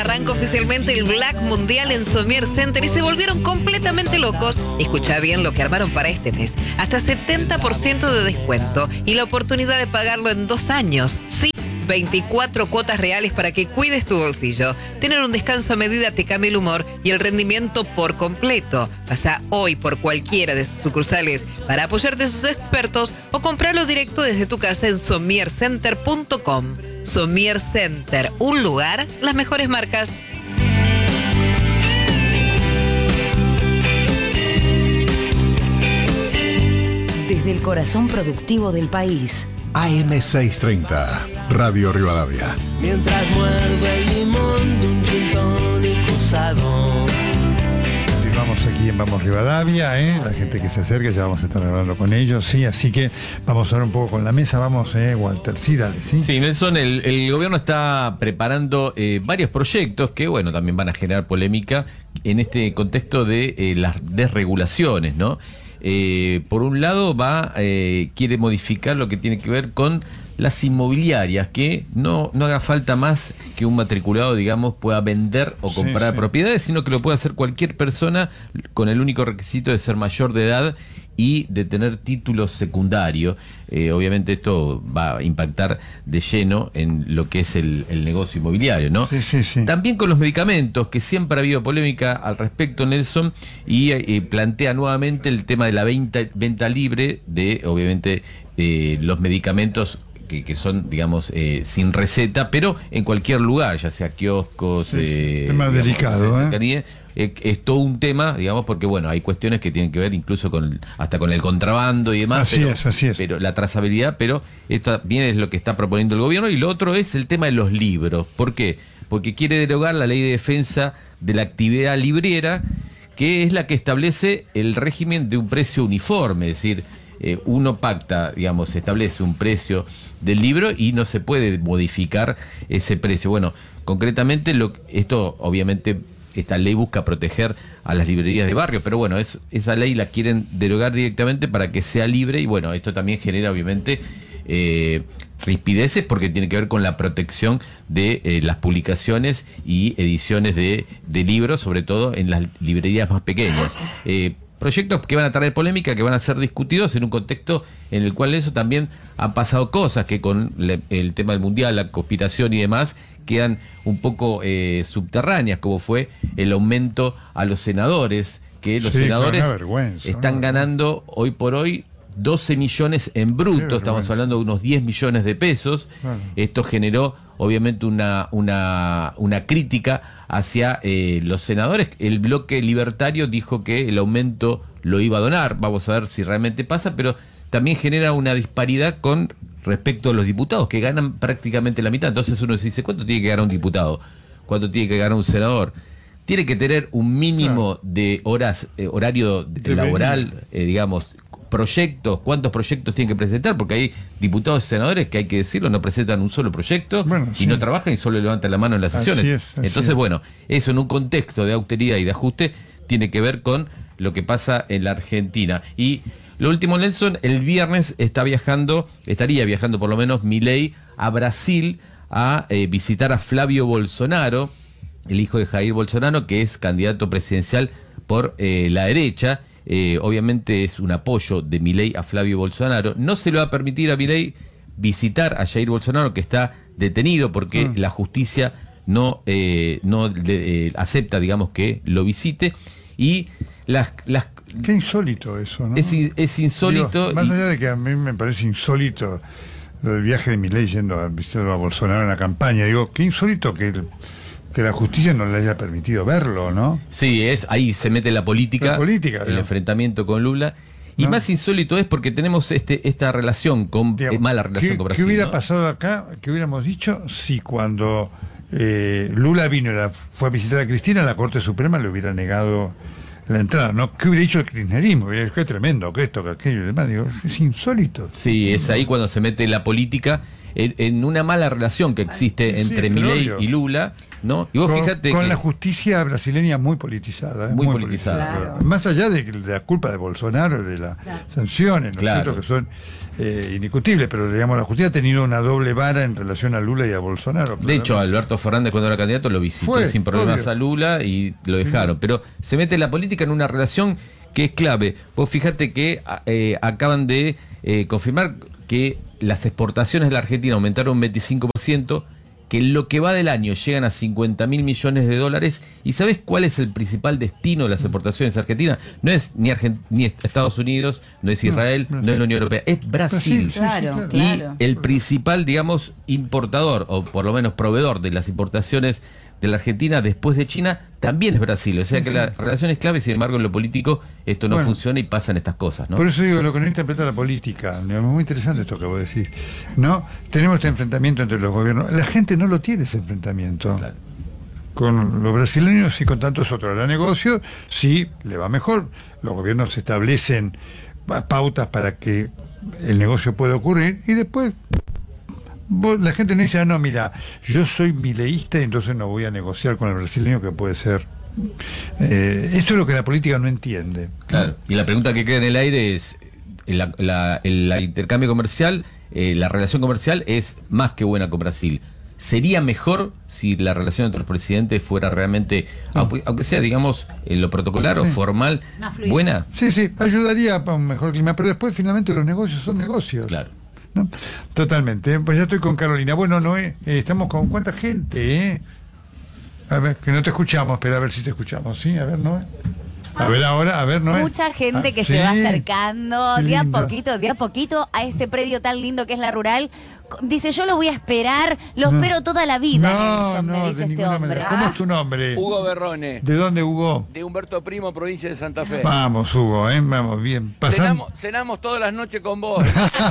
Arranca oficialmente el Black Mundial en Sommier Center y se volvieron completamente locos. Escucha bien lo que armaron para este mes. Hasta 70% de descuento y la oportunidad de pagarlo en 2 años. Sí, 24 cuotas reales para que cuides tu bolsillo. Tener un descanso a medida te cambia el humor y el rendimiento por completo. Pasa hoy por cualquiera de sus sucursales para apoyarte a sus expertos o comprarlo directo desde tu casa en sommiercenter.com. Sommier Center, un lugar, las mejores marcas. Desde el corazón productivo del país. AM630, Radio Rivadavia. Mientras muerdo el limón de un gin tonic usado. Vamos aquí en Vamos Rivadavia, la gente que se acerca, ya vamos a estar hablando con ellos, sí, así que vamos a hablar un poco con la mesa, vamos, Walter, sí, dale, sí. Sí, Nelson, el gobierno está preparando varios proyectos que, bueno, también van a generar polémica en este contexto de las desregulaciones, ¿no? Por un lado quiere modificar lo que tiene que ver con las inmobiliarias, que no haga falta más que un matriculado, digamos, pueda vender o comprar propiedades, sino que lo puede hacer cualquier persona con el único requisito de ser mayor de edad y de tener título secundario. Obviamente esto va a impactar de lleno en lo que es el negocio inmobiliario, ¿no? Sí. También con los medicamentos, que siempre ha habido polémica al respecto, Nelson, y plantea nuevamente el tema de la venta libre de, obviamente, los medicamentos que son, digamos, sin receta, pero en cualquier lugar, ya sea kioscos, tema delicado, es todo un tema, digamos, porque bueno, hay cuestiones que tienen que ver incluso hasta con el contrabando y demás. Así es. Pero la trazabilidad, pero esto también es lo que está proponiendo el gobierno. Y lo otro es el tema de los libros. ¿Por qué? Porque quiere derogar la ley de defensa de la actividad librera, que es la que establece el régimen de un precio uniforme, es decir, uno pacta, digamos, establece un precio del libro y no se puede modificar ese precio. Bueno, concretamente esto obviamente esta ley busca proteger a las librerías de barrio, pero bueno, esa ley la quieren derogar directamente para que sea libre y bueno, esto también genera obviamente rispideces porque tiene que ver con la protección de las publicaciones y ediciones de libros, sobre todo en las librerías más pequeñas. Proyectos que van a traer polémica, que van a ser discutidos en un contexto en el cual eso también han pasado cosas que con el tema del mundial, la conspiración y demás, quedan un poco subterráneas, como fue el aumento a los senadores, que los senadores están ganando hoy por hoy 12 millones en bruto, estamos hablando de unos 10 millones de pesos. Claro. Esto generó obviamente una crítica hacia los senadores. El bloque libertario dijo que el aumento lo iba a donar, vamos a ver si realmente pasa, pero también genera una disparidad con respecto a los diputados, que ganan prácticamente la mitad. Entonces uno se dice, ¿cuánto tiene que ganar un diputado? ¿Cuánto tiene que ganar un senador? Tiene que tener un mínimo de horas, horario laboral, digamos, proyectos, cuántos proyectos tienen que presentar, porque hay diputados y senadores que, hay que decirlo, no presentan un solo proyecto y no trabajan y solo levantan la mano en las sesiones. Entonces, bueno, eso en un contexto de austeridad y de ajuste tiene que ver con lo que pasa en la Argentina. Y lo último, Nelson, el viernes estaría viajando por lo menos Milei a Brasil a visitar a Flavio Bolsonaro, el hijo de Jair Bolsonaro, que es candidato presidencial por la derecha. Obviamente es un apoyo de Milei a Flavio Bolsonaro. No se le va a permitir a Milei visitar a Jair Bolsonaro, que está detenido porque la justicia no acepta, digamos, que lo visite. Y qué insólito eso, ¿no? Es insólito. Digo, más allá de que a mí me parece insólito lo del viaje de Milei yendo a visitar a Bolsonaro en la campaña, digo, qué insólito que la justicia no le haya permitido verlo, ¿no? Sí, ahí se mete la política el enfrentamiento con Lula. Y más insólito es porque tenemos esta relación mala relación con Brasil. ¿Qué hubiera pasado acá? ¿Qué hubiéramos dicho si cuando Lula vino fue a visitar a Cristina, la Corte Suprema le hubiera negado la entrada, ¿no? ¿Qué hubiera dicho el kirchnerismo? Hubiera dicho, qué tremendo, que esto, que aquello y demás. Digo, es insólito. Sí, es ahí cuando se mete la política en una mala relación que existe Sí, entre pero Milei obvio. y Lula, ¿no? Y vos fíjate con que la justicia brasileña muy politizada. Muy politizada. Claro. Más allá de la culpa de Bolsonaro, de las sanciones, ¿no es Claro. cierto? Que son indiscutibles, pero digamos la justicia ha tenido una doble vara en relación a Lula y a Bolsonaro. de hecho, Alberto Fernández, cuando era candidato, lo visitó Fue, sin problemas obvio. a Lula y lo dejaron. Pero se mete la política en una relación que es clave. Vos fíjate que acaban de confirmar que las exportaciones de la Argentina aumentaron un 25%, que en lo que va del año llegan a 50.000 millones de dólares. ¿Y sabés cuál es el principal destino de las exportaciones argentinas? No es ni Estados Unidos, no es Israel, no es la Unión Europea, es Brasil. Sí, Claro, sí, claro. Y el principal, digamos, importador, o por lo menos proveedor de las importaciones de la Argentina después de China, también es Brasil. O sea que la relación es clave, sin embargo, en lo político esto no Bueno. funciona y pasan estas cosas, ¿no? Por eso digo, lo que no interpreta la política, es muy interesante esto que vos decís. ¿No? Tenemos este enfrentamiento entre los gobiernos. La gente no lo tiene ese enfrentamiento. Claro. Con los brasileños y con tantos otros. La negocio sí le va mejor. Los gobiernos establecen pautas para que el negocio pueda ocurrir y después la gente no dice, no, mira, yo soy mileísta y entonces no voy a negociar con el brasileño, que puede ser. Eso es lo que la política no entiende. Claro. Y la pregunta que queda en el aire es, el intercambio comercial, la relación comercial es más que buena con Brasil. ¿Sería mejor si la relación entre los presidentes fuera realmente, aunque sea, digamos, en lo protocolar o Sí. formal, Más fluido. buena? Sí, ayudaría para un mejor clima, pero después finalmente los negocios son negocios. Claro. ¿No? Totalmente. Pues ya estoy con Carolina. Bueno, Noé, estamos con cuánta gente, A ver, que no te escuchamos, pero a ver si te escuchamos, ¿sí? A ver, Noé. A ver ahora, a ver, Noé. Mucha gente que sí. se va acercando Qué de a lindo. poquito a este predio tan lindo que es La Rural. Dice, yo lo voy a esperar, lo espero toda la vida, Nelson, me dice de este ninguna hombre. manera. ¿Cómo es tu nombre? Hugo Berrone, ¿De dónde, Hugo? de Humberto Primo, provincia de Santa Fe. Vamos, Hugo, vamos, bien. Pasamos. Cenamos todas las noches con vos.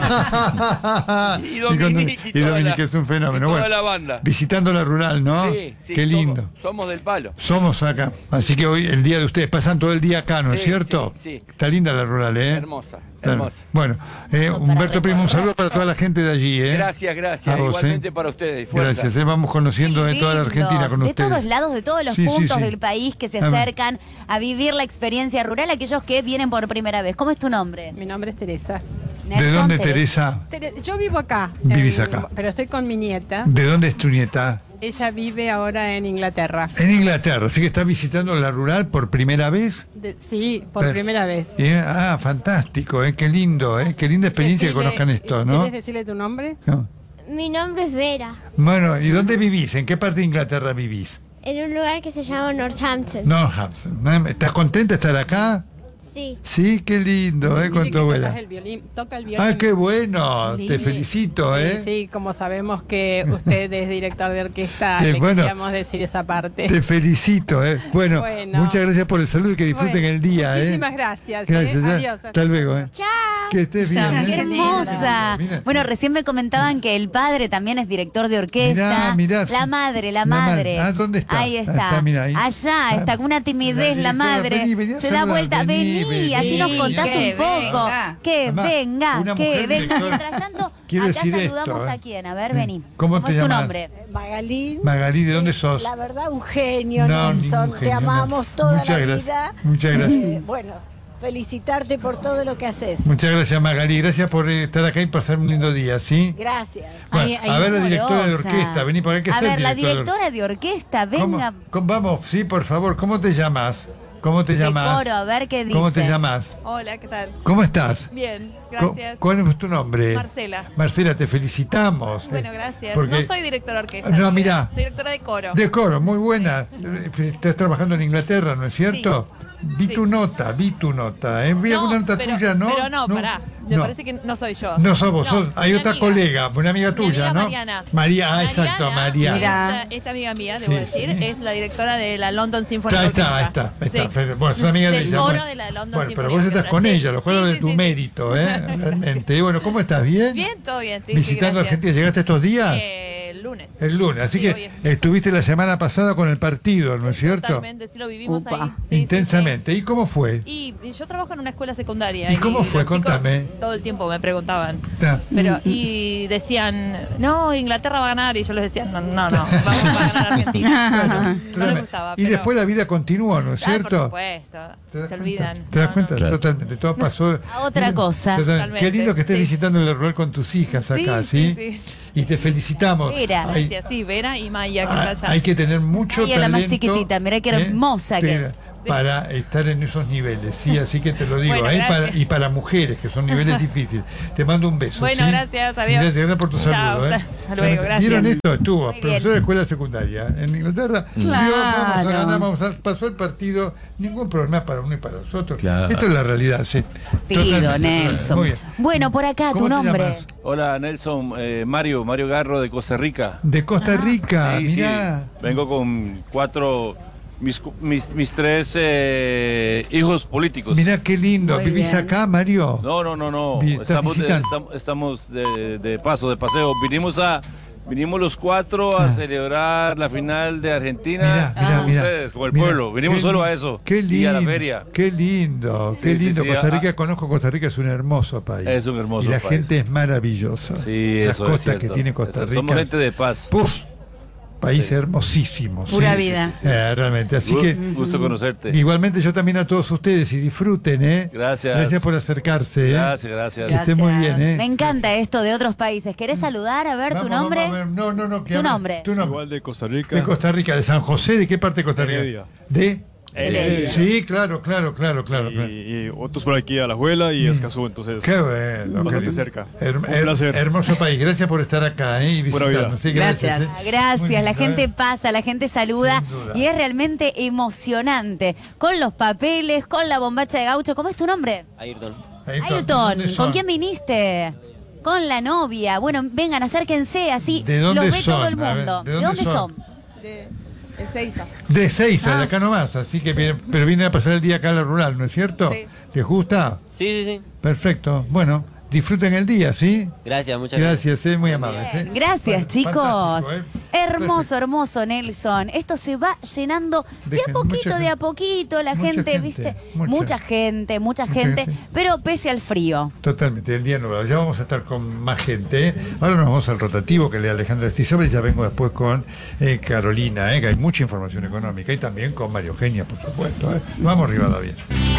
Y con Dominique y y toda Dominique la- es un fenómeno. y toda Bueno, la banda. visitando La Rural, ¿no? Sí, sí, Qué lindo. Somos del palo. Somos acá. Así que hoy, el día de ustedes, pasan todo el día acá, ¿no es Sí, cierto? sí, sí. Está linda La Rural, ¿eh? Hermosa, Claro. hermosa. Bueno, Humberto Primo, un saludo para toda la gente de allí, ¿eh? Gracias, gracias. A vos, Igualmente para ustedes. Fuerza. Gracias, vamos conociendo de toda la Argentina con de ustedes. todos lados, de todos los Sí, sí, puntos sí. del país que se A ver. acercan a vivir la experiencia rural, aquellos que vienen por primera vez. ¿Cómo es tu nombre? Mi nombre es Teresa. ¿De Nelson dónde, Teresa. Teresa? Yo vivo acá. Vivís acá. Pero estoy con mi nieta. ¿De dónde es tu nieta? Ella vive ahora en Inglaterra. En Inglaterra, así que está visitando La Rural por primera vez. Sí, por Pero- primera vez. Fantástico, qué lindo, qué linda experiencia que Decile- conozcan esto, ¿no? ¿Quieres decirle tu nombre? No. Mi nombre es Vera, Bueno, ¿y dónde vivís? ¿En qué parte de Inglaterra vivís? en un lugar que se llama Northampton. Northampton. ¿Estás contenta de estar acá? Sí. Sí, qué lindo, Dile con que tu abuela. tocas el violín, toca el violín. Ah, qué bueno, Sí. te felicito, Sí, ¿eh? sí, como sabemos que usted es director de orquesta, Sí, le bueno. queríamos decir esa parte. Te felicito, ¿eh? Bueno, Bueno. muchas gracias por el saludo y que disfruten Bueno, el día, muchísimas ¿eh? gracias, Gracias, ya. Adiós. Hasta luego, ¿eh? Chao. Que estés bien, Chao, ¿eh? ¡Qué Qué hermosa! Mira. Bueno, recién me comentaban que el padre también es director de orquesta. Mirá, la madre. Ah, ¿dónde está? Ahí Ah, está. mirá, ahí. Allá está con una timidez la directora. madre. Vení, Se da saludar, vuelta. Vení, así nos contás que un poco. venga. Que Además, venga, una que mujer venga. directora. Mientras tanto, Quiero acá decir saludamos esto, ¿eh? a quién. A ver, Sí. vení. ¿Cómo te es tu llamas? nombre? Magalí. Magalí, ¿de dónde sos? La verdad, un genio, No, Nelson. ningún Te genio, amamos no. toda Muchas la gracias, vida. muchas gracias. Bueno, felicitarte por todo lo que haces. Muchas gracias, Magalí. Gracias por estar acá y pasar un lindo día, ¿sí? Gracias. Bueno, Ay, a ver, la directora de amorosa. orquesta. Vení por acá, que A es el ver, la director de directora de orquesta, ¿Cómo? venga. Vamos, sí, por favor. ¿Cómo te llamas? ¿Cómo te De llamas? coro, a ver qué dice. ¿Cómo te llamas? Hola, ¿qué tal? ¿Cómo estás? Bien, ¿Cuál es tu nombre? Marcela. Marcela, te felicitamos. Bueno, gracias. Porque- No soy directora de orquesta. No, mirá. Soy directora de coro. De coro, muy buena. Estás trabajando en Inglaterra, ¿no es cierto? Vi tu nota, Vi alguna nota tuya, ¿no? Pero no, pará. Me No. parece que no soy yo. No sos vos, hay mi otra amiga. colega, una amiga Mi tuya, amiga ¿no? Mariana. María, exacto, María. Mira. Esta amiga mía, debo Sí, decir, sí. es la directora de la London Symphony Ahí está, Orchestra. ahí está. Sí. Bueno, sos amiga de Del ella. coro Bueno, de la London bueno, pero Symphony vos estás Orchestra. con Sí, ella, lo cual habla de sí, tu sí. mérito, ¿eh? Realmente. Y bueno, ¿cómo estás? ¿Bien? Bien, todo bien, sí. Visitando sí, gracias. Argentina, ¿llegaste estos días? El lunes. El lunes, así Sí, que hoy es- estuviste la semana pasada con el partido, ¿no es cierto? Totalmente, sí lo vivimos Upa. ahí. Sí, Intensamente. ¿Y cómo fue? sí, sí. Y yo trabajo en una escuela secundaria. ¿Y cómo fue? los chicos Contame. todo el tiempo me preguntaban. Ah. Pero, y decían, no, Inglaterra va a ganar. Y yo les decía, no, vamos a ganar Argentina. No les gustaba. Y pero- después la vida continuó, ¿no es Por cierto? supuesto. ¿Te das Se cuenta? olvidan. ¿Te das No, cuenta? no. Claro. Totalmente. Todo pasó. A otra cosa. Totalmente. Qué lindo que estés Sí. visitando el rural con tus hijas acá, ¿sí? Sí. Y te felicitamos. Vera. Hay, Gracias, sí, Vera y Maya, que está allá. hay que tener mucho Maya, la más talento. chiquitita, mirá qué hermosa que es. Para estar en esos niveles, sí, así que te lo digo. Bueno, gracias. Y para mujeres, que son niveles difíciles. Te mando un beso. Bueno, ¿sí? gracias, adiós. Gracias por tu Chao, saludo. hasta luego, gracias. ¿Vieron esto? Estuvo Muy bien. profesor de escuela secundaria en Inglaterra. Claro. Vio, vamos a ganar, pasó el partido, ningún problema para uno y para los otros. Claro. Esto es la realidad, sí. Sí, Totalmente, don Nelson. Muy bien. Bueno, por acá, ¿Cómo tu te nombre. llamas? Hola Nelson, Mario Garro de Costa Rica. De Costa Rica, Sí, sí, mirá. vengo con mis tres hijos políticos. Mirá qué lindo. Muy ¿Vivís bien. acá, Mario? No. Bien, ¿estás visitando? Estamos de paseo. Vinimos los cuatro a celebrar la final de Argentina Mirá, con mirá. ustedes, con el Mirá, pueblo. Vinimos qué solo a li- eso. Qué lindo. Y a la feria. Qué lindo, Sí, qué sí, lindo. sí, Costa Rica, ah, conozco Costa Rica, es un hermoso país. Es un hermoso Y la país. gente es maravillosa. Sí, Esas eso es cosas cierto. que tiene Costa Rica. Somos gente de paz. Puf, país Sí. hermosísimo. Pura sí. vida. Realmente. Así que Gusto conocerte. igualmente yo también a todos ustedes y disfruten, ¿eh? Gracias. Gracias por acercarse, ¿eh? Gracias. Que esté muy bien, ¿eh? Me encanta esto de otros países. ¿Querés saludar? A ver, tu Vamos, nombre. vamos a ver. No, que Tu hable. nombre. Tu nombre. Igual de Costa Rica. De Costa Rica, de San José, ¿de qué parte de Costa Rica? Heredia. ¿De? Heredia. Sí, claro. Y otros por aquí, Alajuela y Escazú, entonces Qué bueno. bastante qué cerca. lindo. Un placer. Hermoso país. Gracias por estar acá, ¿eh? Y Buena vida. visitarnos. Sí, gracias. Gracias. ¿eh? Gracias, Muy la lindo, gente ¿eh? pasa, la gente saluda Sin duda. y es realmente emocionante. Con los papeles, con la bombacha de gaucho. ¿Cómo es tu nombre? Ayrton. Ayrton, ¿dónde ¿con son? quién viniste? Con la novia. Bueno, vengan, acérquense, así ¿De dónde los ve todo son? el A ver, mundo. ¿de ¿De dónde dónde son? son? De Ezeiza. De Seiza, Ah. de acá nomás. Así que pero vienen a pasar el día acá en la rural, ¿no es cierto? Sí. ¿Les gusta? Sí. Perfecto. Bueno, disfruten el día, ¿sí? Gracias, muchas Gracias, muy amables. ¿eh? Gracias, chicos. Fantástico, ¿eh? Hermoso, hermoso, Nelson. Esto se va llenando de a poquito, la mucha gente, gente, ¿viste? mucha. Mucha gente, gente. pero pese al frío. Totalmente, el día nuevo. Ya vamos a estar con más gente. ¿eh? Ahora nos vamos al rotativo que lee Alejandro Estizobra y ya vengo después con Carolina, que hay mucha información económica y también con María Eugenia, por supuesto. Vamos, Rivadavia.